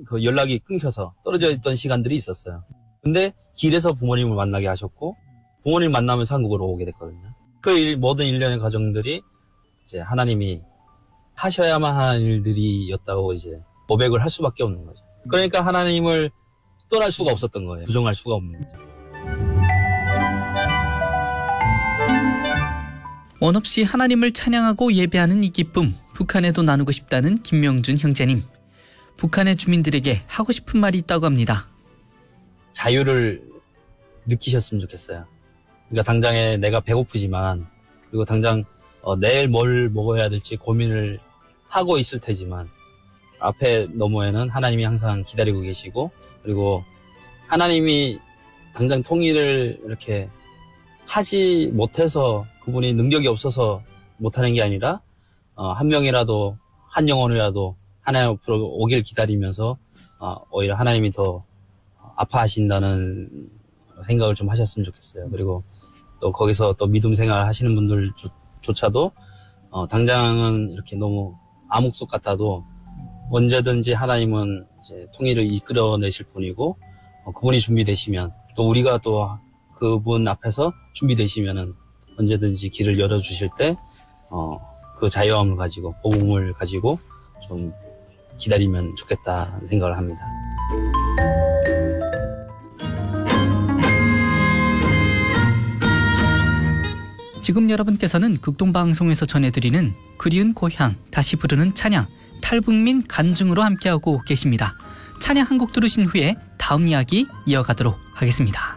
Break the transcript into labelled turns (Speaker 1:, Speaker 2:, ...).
Speaker 1: 그 연락이 끊겨서 떨어져 있던 시간들이 있었어요. 근데 길에서 부모님을 만나게 하셨고 부모님 만나면서 한국으로 오게 됐거든요. 그 모든 일련의 과정들이 이제 하나님이 하셔야만 하는 일들이었다고 이제 고백을 할 수밖에 없는 거죠. 그러니까 하나님을 떠날 수가 없었던 거예요. 부정할 수가 없는 거죠.
Speaker 2: 원 없이 하나님을 찬양하고 예배하는 이 기쁨, 북한에도 나누고 싶다는 김명준 형제님. 북한의 주민들에게 하고 싶은 말이 있다고 합니다.
Speaker 1: 자유를 느끼셨으면 좋겠어요. 그러니까 당장에 내가 배고프지만 그리고 당장 내일 뭘 먹어야 될지 고민을 하고 있을 테지만 앞에 너머에는 하나님이 항상 기다리고 계시고 그리고 하나님이 당장 통일을 이렇게 하지 못해서 그분이 능력이 없어서 못하는 게 아니라 한 명이라도 한 영혼이라도 하나님 앞으로 오길 기다리면서 오히려 하나님이 더 아파하신다는 생각을 좀 하셨으면 좋겠어요. 그리고 또 거기서 또 믿음 생활 하시는 분들조차도 당장은 이렇게 너무 암흑속 같아도 언제든지 하나님은 이제 통일을 이끌어내실 분이고 그분이 준비되시면 또 우리가 또 그분 앞에서 준비되시면은 언제든지 길을 열어주실 때 그 자유함을 가지고 복음을 가지고 좀 기다리면 좋겠다는 생각을 합니다.
Speaker 2: 지금 여러분께서는 극동방송에서 전해드리는 그리운 고향, 다시 부르는 찬양, 탈북민 간증으로 함께하고 계십니다. 찬양 한 곡 들으신 후에 다음 이야기 이어가도록 하겠습니다.